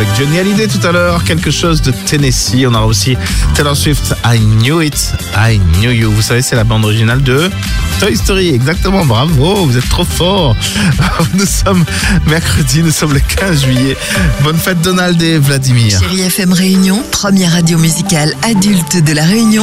avec Johnny Hallyday tout à l'heure. Quelque chose de Tennessee. On aura aussi Taylor Swift, I Knew It, I Knew You. Vous savez, c'est la bande originale de Toy Story. Exactement, bravo, vous êtes trop fort. Nous sommes mercredi, nous sommes le 15 juillet. Bonne fête Donald et Vladimir. Chérie FM Réunion, première radio musicale adulte de la Réunion.